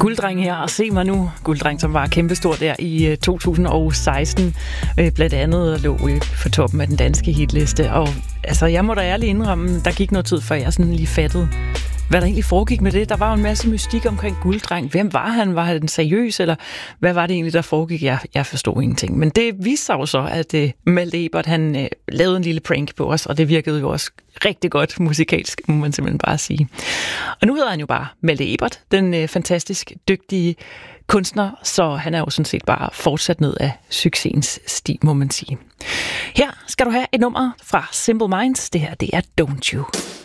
Gulddreng her, og se mig nu. Gulddreng, som var kæmpestor der i 2016. Blandt andet lå for toppen af den danske hitliste. Og altså, jeg må da ærligt indrømme, der gik noget tid, før jeg sådan lige fattede, hvad der egentlig foregik med det. Der var jo en masse mystik omkring Gulddreng. Hvem var han? Var han seriøs, eller hvad var det egentlig, der foregik? Jeg forstod ingenting. Men det viste sig jo så, at Malte Ebert, han lavede en lille prank på os, og det virkede jo også rigtig godt musikalsk, må man simpelthen bare sige. Og nu hedder han jo bare Malte Ebert, den fantastisk dygtige kunstner, så han er jo sådan set bare fortsat ned af succesens sti, må man sige. Her skal du have et nummer fra Simple Minds. Det her, det er Don't You.